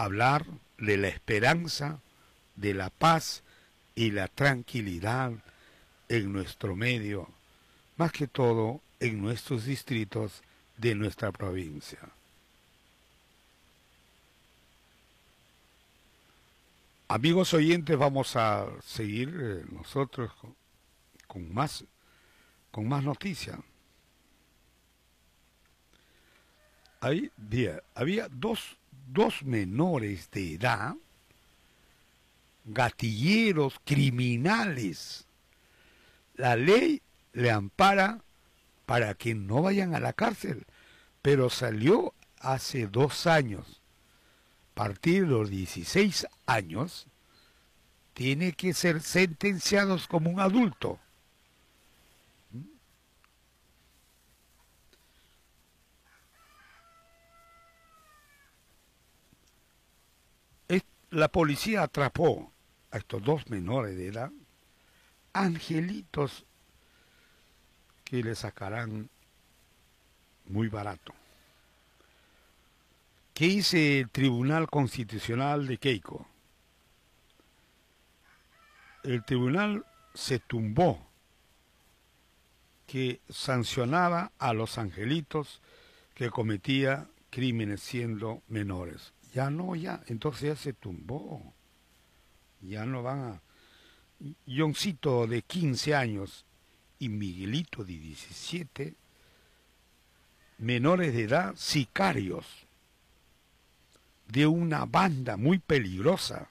hablar de la esperanza, de la paz y la tranquilidad en nuestro medio, más que todo en nuestros distritos de nuestra provincia. Amigos oyentes, vamos a seguir nosotros con más noticias. Había dos menores de edad, gatilleros, criminales. La ley le ampara para que no vayan a la cárcel, pero salió hace 2 años. A partir de los 16 años, tiene que ser sentenciados como un adulto. La policía atrapó a estos 2 menores de edad, angelitos que le sacarán muy barato. ¿Qué dice el Tribunal Constitucional de Queico? El tribunal se tumbó que sancionaba a los angelitos que cometía crímenes siendo menores. Entonces ya se tumbó. Ya no van a... Yoncito de 15 años y Miguelito de 17, menores de edad, sicarios de una banda muy peligrosa.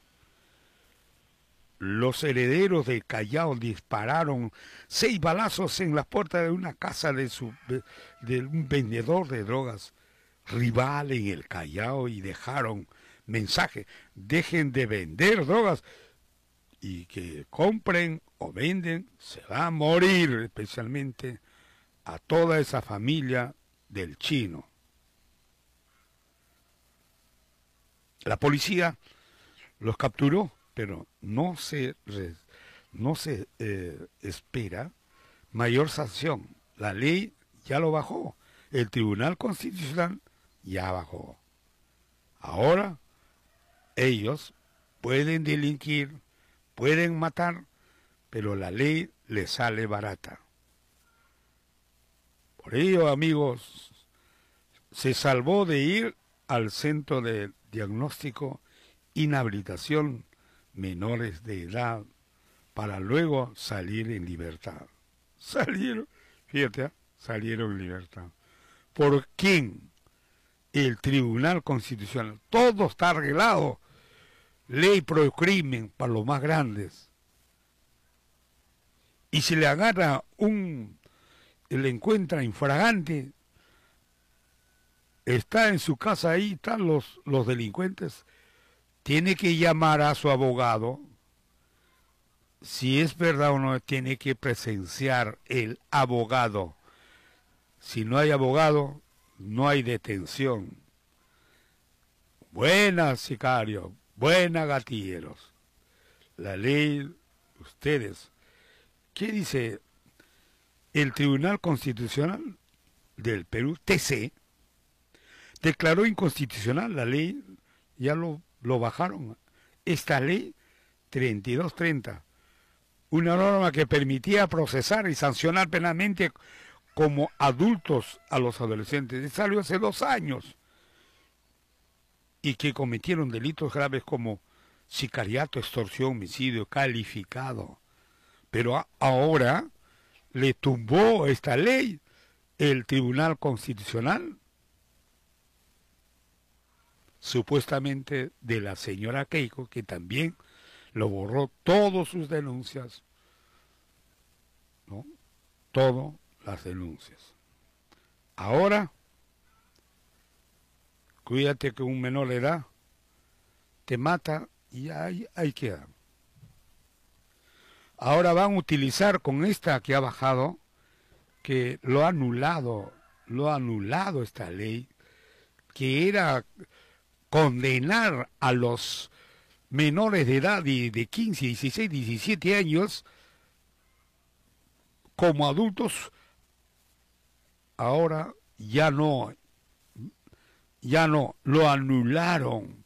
Los herederos de Callao dispararon 6 balazos en las puertas de una casa de un vendedor de drogas rival en el Callao y dejaron mensaje: dejen de vender drogas y que compren o venden, se va a morir, especialmente a toda esa familia del chino. La policía los capturó, pero no se espera mayor sanción. La ley ya lo bajó, el Tribunal Constitucional ya bajó. Ahora ellos pueden delinquir, pueden matar, pero la ley les sale barata. Por ello, amigos, se salvó de ir al centro de diagnóstico, inhabilitación, menores de edad, para luego salir en libertad. Salieron en libertad. ¿Por quién? El Tribunal Constitucional. Todo está arreglado. Ley pro crimen para los más grandes. Y si le agarra le encuentra infragante, está en su casa, ahí están los delincuentes, tiene que llamar a su abogado. Si es verdad o no, tiene que presenciar el abogado. Si no hay abogado, no hay detención. Buenas, sicarios, buenas, gatilleros. La ley, ustedes. ¿Qué dice el Tribunal Constitucional del Perú, TC? Declaró inconstitucional la ley, ya lo bajaron. Esta ley 3230, una norma que permitía procesar y sancionar penalmente como adultos a los adolescentes, salió hace 2 años, y que cometieron delitos graves como sicariato, extorsión, homicidio calificado. Pero ahora le tumbó esta ley el Tribunal Constitucional, supuestamente de la señora Keiko, que también lo borró todas sus denuncias, ¿no? Todas las denuncias. Ahora, cuídate que un menor de edad te mata y ahí queda. Ahora van a utilizar con esta que ha bajado, que lo ha anulado esta ley, que era condenar a los menores de edad de 15, 16, 17 años como adultos. Ahora ya no, lo anularon.